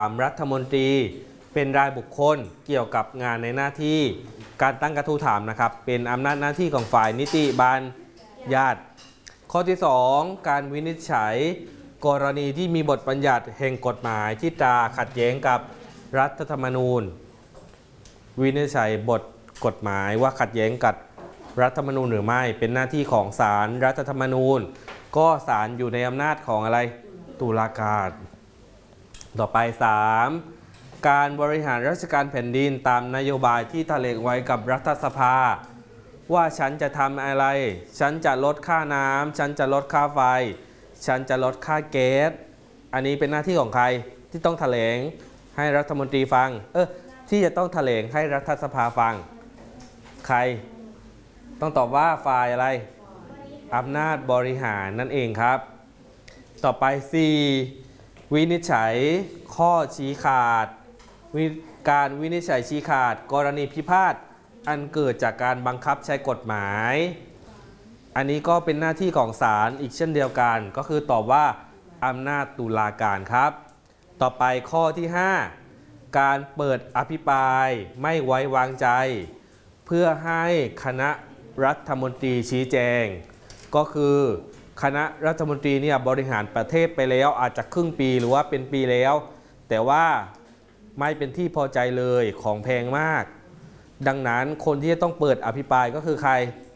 รัฐมนตรีเป็นรายบุคคลเกี่ยวกับงานในหน้าที่การตั้งกระทู้ถามนะครับเป็นอำนาจหน้าที่ของฝ่ายนิติบัญญัติข้อที่ 2การวินิจฉัยกรณีที่มีบทบัญญัติแห่งกฎหมายที่จะขัดแย้งกับรัฐธรรมนูญวินิจฉัยบทกฎหมายว่าขัดแย้งกับรัฐธรรมนูญหรือไม่เป็นหน้าที่ของศาลรัฐธรรมนูญก็ศาลอยู่ในอำนาจของอะไรตุลาการต่อไป 3. การบริหารราชการแผ่นดินตามนโยบายที่แถลงไว้กับรัฐสภาว่าฉันจะทำอะไรฉันจะลดค่าน้ำฉันจะลดค่าไฟฉันจะลดค่าแก๊สอันนี้เป็นหน้าที่ของใครที่ต้องแถลงให้รัฐมนตรีฟังที่จะต้องแถลงให้รัฐสภาฟังใครต้องตอบว่าฝ่ายอะไรอำนาจบริหารนั่นเองครับต่อไป 4. วินิจฉัยข้อชี้ขาดการวินิจฉัยชี้ขาดกรณีพิพาทอันเกิดจากการบังคับใช้กฎหมายอันนี้ก็เป็นหน้าที่ของศาลอีกเช่นเดียวกันก็คือตอบว่าอำนาจตุลาการครับต่อไปข้อที่ 5. การเปิดอภิปรายไม่ไว้วางใจเพื่อให้คณะรัฐมนตรีชี้แจงก็คือคณะรัฐมนตรีเนี่ยบริหารประเทศไปแล้วอาจจะครึ่งปีหรือว่าเป็นปีแล้วแต่ว่าไม่เป็นที่พอใจเลยของแพงมากดังนั้นคนที่จะต้องเปิดอภิปรายก็คือใคร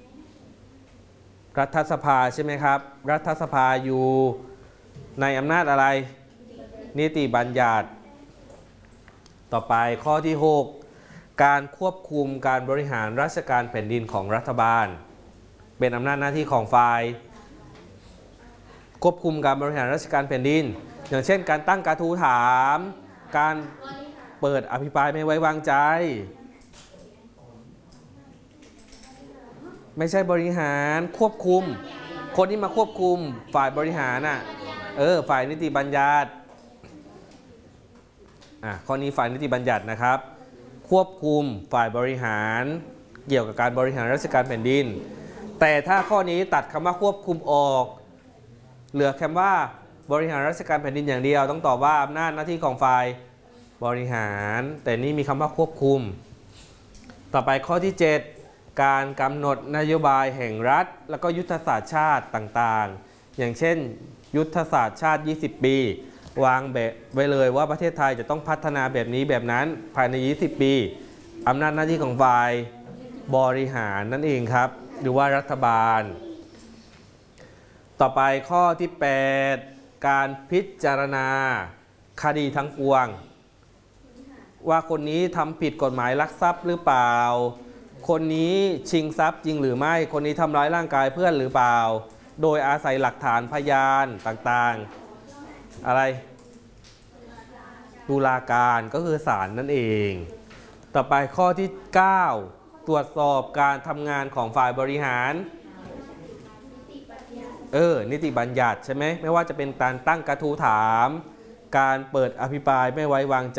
รัฐสภาใช่ไหมครับรัฐสภาอยู่ในอำนาจอะไรนิติบัญญัติต่อไปข้อที่ 6 การควบคุมการบริหารราชการแผ่นดินของรัฐบาลเป็นอำนาจหน้าที่ของฝ่ายควบคุมการบริหารราชการแผ่นดินอย่างเช่นการตั้งกระทู้ถามการเปิดอภิปรายไม่ไว้วางใจไม่ใช่บริหารควบคุมคนที่มาควบคุมฝ่ายบริหารฝ่ายนิติบัญญัติข้อนี้ฝ่ายนิติบัญญัตินะครับควบคุมฝ่ายบริหารเกี่ยวกับการบริหารราชการแผ่นดินแต่ถ้าข้อนี้ตัดคำว่าควบคุมออกเหลือคำว่าบริหารราชการแผ่นดินอย่างเดียวต้องตอบว่าอำนาจหน้าที่ของฝ่ายบริหารแต่นี่มีคำว่าควบคุมต่อไปข้อที่ 7 การกำหนดนโยบายแห่งรัฐแล้วก็ยุทธศาสตร์ชาติต่างๆอย่างเช่นยุทธศาสตร์ชาติ20 ปีวางแบบไว้เลยว่าประเทศไทยจะต้องพัฒนาแบบนี้แบบนั้นภายใน20 ปีอำนาจหน้าที่ของฝ่ายบริหารนั่นเองครับหรือว่ารัฐบาลต่อไปข้อที่ 8 การพิจารณาคดีทั้งปวงว่าคนนี้ทำผิดกฎหมายลักทรัพย์หรือเปล่าคนนี้ชิงทรัพย์จริงหรือไม่คนนี้ทำร้ายร่างกายเพื่อนหรือเปล่าโดยอาศัยหลักฐานพยานต่างๆอะไรตุลาการก็คือศาลนั่นเองต่อไปข้อที่ 9 ตรวจสอบการทำงานของฝ่ายบริหารนิติบัญญัติใช่ไหมไม่ว่าจะเป็นการตั้งกระทู้ถามการเปิดอภิปรายไม่ไว้วางใจ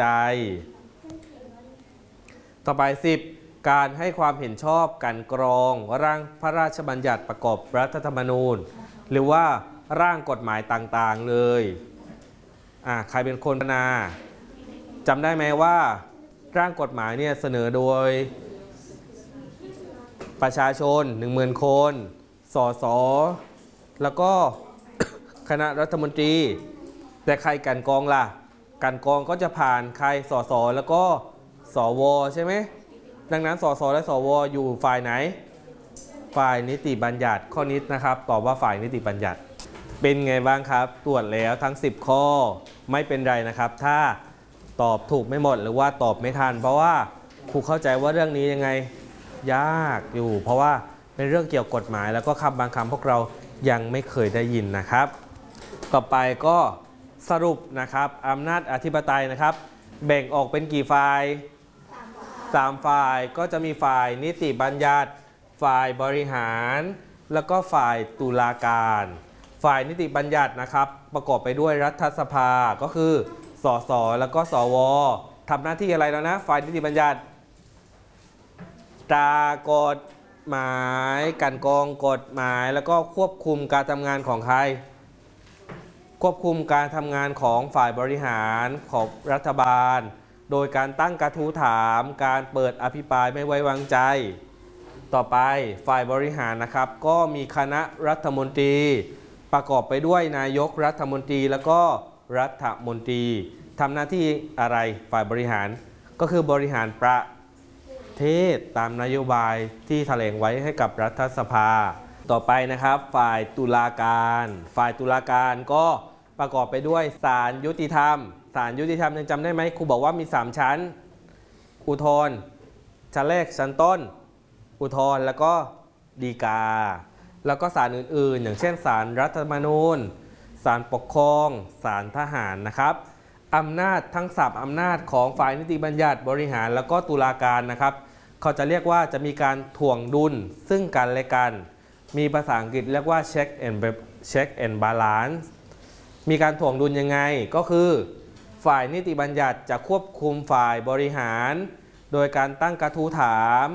ต่อไป 10 การให้ความเห็นชอบกันกรองร่างพระราชบัญญัติประกอบรัฐธรรมนูญหรือว่าร่างกฎหมายต่างๆเลยใครเป็นคนพิจารณาจำได้ไหมว่าร่างกฎหมายเนี่ยเสนอโดยประชาชน 10,000 คนสสแล้วก็ คณะรัฐมนตรีแต่ใครกันกรองล่ะกันกรองก็จะผ่านใครสสแล้วก็สวใช่ไหมดังนั้นสสและสวอยู่ฝ่ายไหนฝ่ายนิติบัญญัติข้อนี้นะครับตอบว่าฝ่ายนิติบัญญัติเป็นไงบ้างครับตรวจแล้วทั้ง10ข้อไม่เป็นไรนะครับถ้าตอบถูกไม่หมดหรือว่าตอบไม่ทันเพราะว่าครูเข้าใจว่าเรื่องนี้ยังไงยากอยู่เพราะว่าเป็นเรื่องเกี่ยวกับกฎหมายแล้วก็คำบางคำพวกเรายังไม่เคยได้ยินนะครับต่อไปก็สรุปนะครับอำนาจอธิปไตยนะครับแบ่งออกเป็นกี่ฝ่าย3 ฝ่ายก็จะมีฝ่ายนิติบัญญัติฝ่ายบริหารแล้วก็ฝ่ายตุลาการฝ่ายนิติบัญญัตินะครับประกอบไปด้วยรัฐสภาก็คือสสแล้วก็สวทำหน้าที่อะไรแล้วนะฝ่ายนิติบัญญัติตรากฎหมายกันกรองกฎหมายแล้วก็ควบคุมการทำงานของใครควบคุมการทำงานของฝ่ายบริหารของรัฐบาลโดยการตั้งกระทู้ถามการเปิดอภิปรายไม่ไว้วางใจต่อไปฝ่ายบริหารนะครับก็มีคณะรัฐมนตรีประกอบไปด้วยนายกรัฐมนตรีแล้วก็รัฐมนตรีทำหน้าที่อะไรฝ่ายบริหารก็คือบริหารประเทศตามนโยบายที่แถลงไว้ให้กับรัฐสภาต่อไปนะครับฝ่ายตุลาการก็ประกอบไปด้วยศาลยุติธรรมยังจำได้ไหมครูบอกว่ามี3ชั้นอุทธรณ์ชั้นแรกชั้นต้นอุทธรณ์แล้วก็ฎีกาแล้วก็ศาลอื่นๆอย่างเช่นศาลรัฐธรรมนูญศาลปกครองศาลทหารนะครับอำนาจทั้ง3อำนาจของฝ่ายนิติบัญญัติบริหารแล้วก็ตุลาการนะครับเขาจะเรียกว่าจะมีการถ่วงดุลซึ่งกันและกันมีภาษาอังกฤษเรียกว่า check and balance มีการถ่วงดุลยังไงก็คือฝ่ายนิติบัญญัติจะควบคุมฝ่ายบริหารโดยการตั้งกระทู้ถาม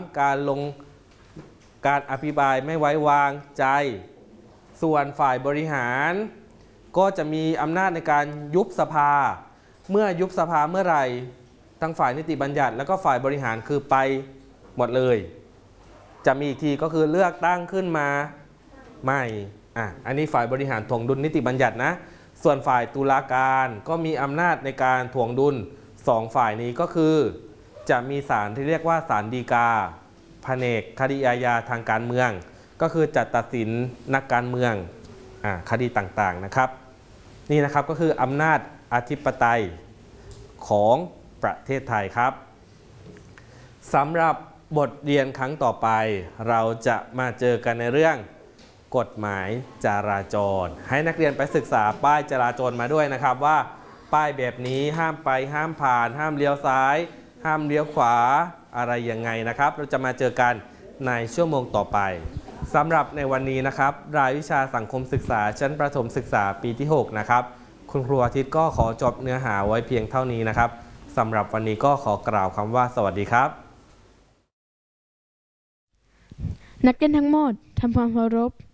การอภิปรายไม่ไว้วางใจส่วนฝ่ายบริหารก็จะมีอำนาจในการยุบสภาเมื่อยุบสภาเมื่อไหร่ทั้งฝ่ายนิติบัญญัติแล้วก็ฝ่ายบริหารคือไปหมดเลยจะมีอีกทีก็คือเลือกตั้งขึ้นมาใหม่อันนี้ฝ่ายบริหารถ่วงดุลนิติบัญญัตินะส่วนฝ่ายตุลาการก็มีอำนาจในการถ่วงดุล2ฝ่ายนี้ก็คือจะมีศาลที่เรียกว่าศาลฎีกาแผนกคดีอาญาทางการเมืองก็คือจะตัดสินนักการเมืองคดีต่างๆนะครับนี่นะครับก็คืออำนาจอธิปไตยของประเทศไทยครับสำหรับบทเรียนครั้งต่อไปเราจะมาเจอกันในเรื่องกฎหมายจราจรให้นักเรียนไปศึกษาป้ายจราจรมาด้วยนะครับว่าป้ายแบบนี้ห้ามไปห้ามผ่านห้ามเลี้ยวซ้ายห้ามเลี้ยวขวาอะไรยังไงนะครับเราจะมาเจอกันในชั่วโมงต่อไปสำหรับในวันนี้นะครับรายวิชาสังคมศึกษาชั้นประถมศึกษาปีที่6นะครับคุณครูอาทิตย์ก็ขอจบเนื้อหาไว้เพียงเท่านี้นะครับสำหรับวันนี้ก็ขอกล่าวคำว่าสวัสดีครับนักเรียนทั้งหมดทำความเคารพ